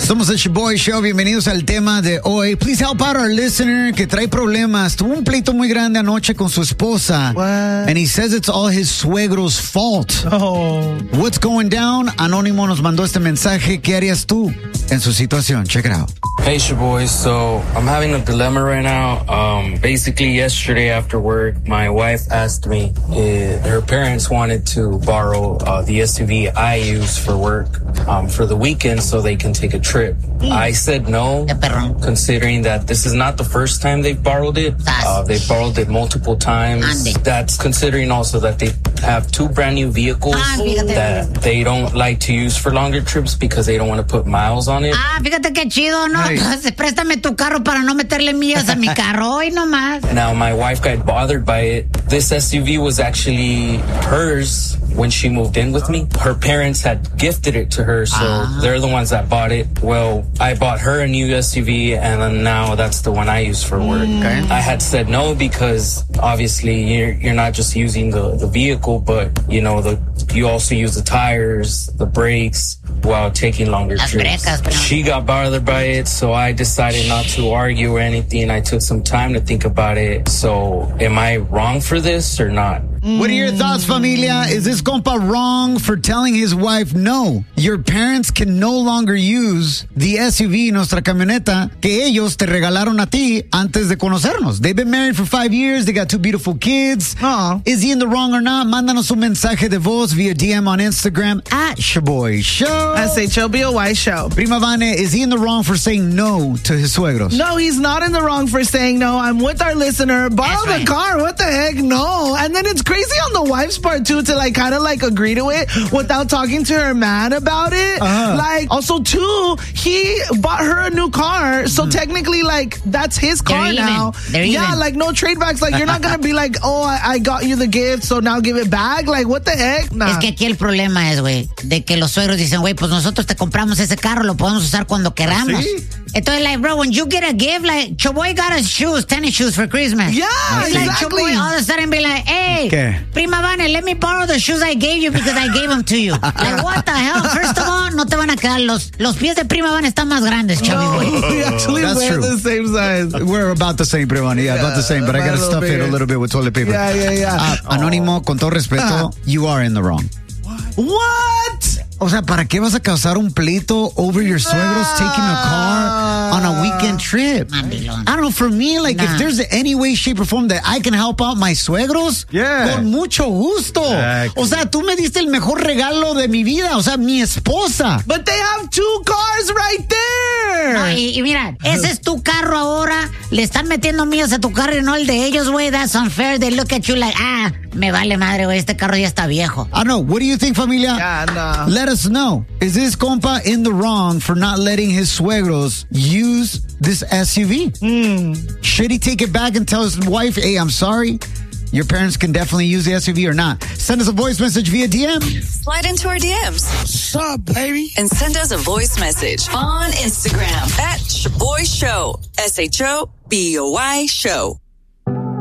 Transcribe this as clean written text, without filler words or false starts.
Somos el Shaboy Show. Bienvenidos al tema de hoy. Please help out our listener que trae problemas. Tuvo un pleito muy grande anoche con su esposa. What? And he says it's all his suegro's fault. Oh. What's going down? Anónimo nos mandó este mensaje. ¿Qué harías tú en su situación? Check it out. Hey, Shaboy. So I'm having a dilemma right now. Basically, yesterday after work, my wife asked me if her parents wanted to borrow the SUV I use for work for the weekend so they can take a trip. I said no, considering that this is not the first time they've borrowed it. They've borrowed it multiple times. That's considering also that they have two brand new vehicles that they don't like to use for longer trips because they don't want to put miles on it. Fíjate qué chido, ¿no? Entonces, préstame tu carro para no meterle millas a mi carro hoy nomás. Now, my wife got bothered by it. This SUV was actually hers when she moved in with me. Her parents had gifted it to her, so they're the ones that bought it. Well, I bought her a new SUV, and then now that's the one I use for work. Okay. I had said no because obviously you're not just using the vehicle, but you also use the tires, the brakes while taking longer trips. She got bothered by it, so I decided not to argue or anything. I took some time to think about it. So, am I wrong for this or not? What are your thoughts, familia? Is this compa wrong for telling his wife, no, your parents can no longer use the SUV, nuestra camioneta, que ellos te regalaron a ti antes de conocernos? They've been married for 5 years. They got 2 beautiful kids. Is he in the wrong or not? Mándanos un mensaje de voz via DM on Instagram at Shaboy Show. SHOBOY Show. Prima Vane, is he in the wrong for saying no to his suegros? No, he's not in the wrong for saying no. I'm with our listener. Borrow the car. What the heck? No. And then it's crazy on the wife's part too to kind of agree to it without talking to her man about it. Also too, he bought her a new car, so technically that's his car now. No trade backs. You're not gonna be oh, I got you the gift, so now give it back. What the heck? Nah. Es que aquí el problema es, güey, de que los suegros dicen, güey, pues nosotros te compramos ese carro, lo podemos usar cuando queramos. ¿Sí? Entonces, bro, when you get a gift, Choboy got us shoes, tennis shoes for Christmas. Yeah, exactly. Choboy all of a sudden be like, hey, Prima Vane, let me borrow the shoes I gave you because I gave them to you. What the hell? First of all, no te van a quedar los pies de Prima Vane están más grandes, Choboy. We actually wear the same size. We're about the same, Prima Vane. Yeah, about the same, but I gotta stuff it a little bit with toilet paper. Yeah. Anónimo, con todo respeto, you are in the wrong. What? O sea, ¿para qué vas a causar un pleito over your suegros taking a car on a weekend trip? Mandilón. I don't know, for me, if there's any way, shape, or form that I can help out my suegros, con mucho gusto. Exactly. O sea, tú me diste el mejor regalo de mi vida, o sea, mi esposa. But they have 2 cars right there. No, y mira, ese es tu carro ahora, le están metiendo millas a tu carro y no el de ellos, güey. That's unfair. They look at you me vale madre, güey, este carro ya está viejo. I don't know, what do you think, familia? Yeah, no. Let us know. Is this compa in the wrong for not letting his suegros use this SUV? Should he take it back and tell his wife, hey, I'm sorry, your parents can definitely use the SUV or not? Send us a voice message via DM. Slide into our DMs. What's up, baby? And send us a voice message on Instagram at Shaboy Show. SHOBOY Show.